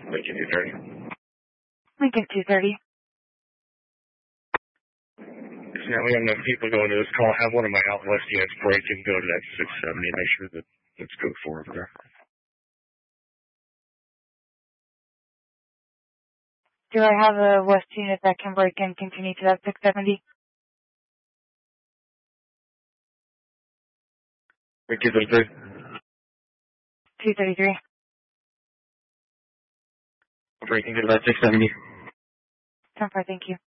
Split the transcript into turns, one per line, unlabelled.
Lincoln 230.
Lincoln 230.
Yeah, we have enough people going to this call. Have one of my out west units break and go to that 670. Make sure that it's code 4 over there.
Do I have a west unit that can break and continue to that 670?
Wait, 233.
233.
Breaking to that 670.
10-4, thank you.